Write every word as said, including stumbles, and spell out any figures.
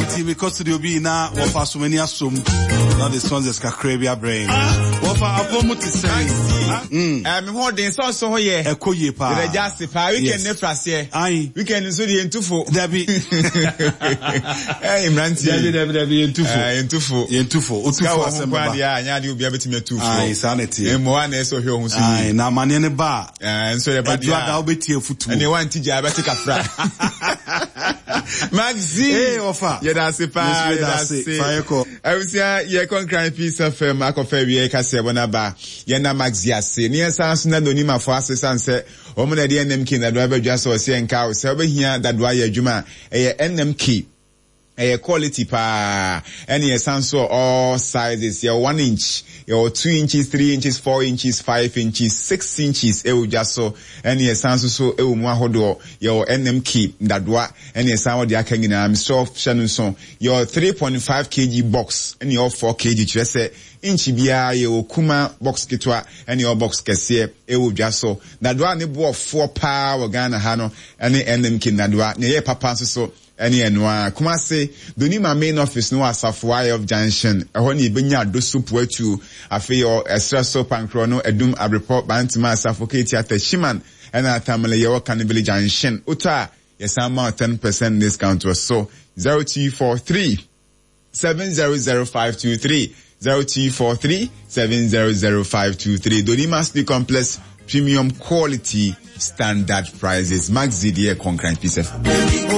Iti because the obi na wafa so many asum. Now the sons is kakrabia brain. Wafa abomu to say. Mm. Eh me ho den so so ye. Ekoye pa. The just pa weekend ne frase. Aye. Weekend so the entufo. Dabi. Eh imranti. Dabi dabi dabi entufo. Eh entufo. Entufo. Otufo asem ya anya de obi abetime tufo. Aye sanity. E mo ana so hwe ohun so. Aye na mane ne ba. Eh so ye ba dia. Eduada obetie futu. Ene wan ti ja abeti kafra. Maxi. Eh ofa. Ye da se pa. Ye da se. Fayeko. Awusia ye concran piece of um, akofa wie ka se bona ba. Ye na Maxi ase. Ne san so na doni mafo ase san se o mo na de N M K na do abadwa so se nka o se obehia dadwa ye adwuma eh N M K eh quality pa any essential all sizes your one inch your two inches three inches four inches five inches six inches e wo jaso any essential so e wo mu ahodo your N M K dadwa any essential de aka nyina Mister Shanunson your three point five kilogram box any your four kilogram chese inchi bia ye okuma box kitwa any your box kese e wo jaso dadwa ne bo four pa wo Ghana ha no any N M K dadwa ne ye papa so any enwa kuma se doni ma main office no Asafo of Junction ehọ na ibenya do soup watu afi your extra soap and chrono edum abreport bantima Asafo Theater Shiman and atamale your Canterbury Junction uta yesama ten percent discount was so zero two four three seven zero zero five two three zero two four three seven zero zero five two three Doni Master Complex premium quality standard prices Max Zidier concurrent piece of